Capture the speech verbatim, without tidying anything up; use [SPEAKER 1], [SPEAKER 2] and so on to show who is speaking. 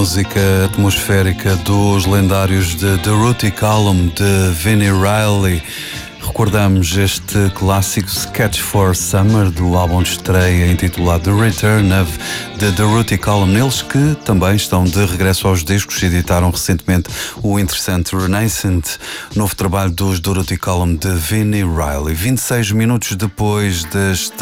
[SPEAKER 1] música atmosférica dos lendários de The Rooty Column de Vinnie Riley. Recordamos este clássico Sketch for Summer do álbum de estreia intitulado The Return of the, The Rooty Column. Eles que também estão de regresso aos discos, editaram recentemente o interessante Renaissance, novo trabalho dos The Rooty Column de Vinnie Riley. vinte e seis minutos depois das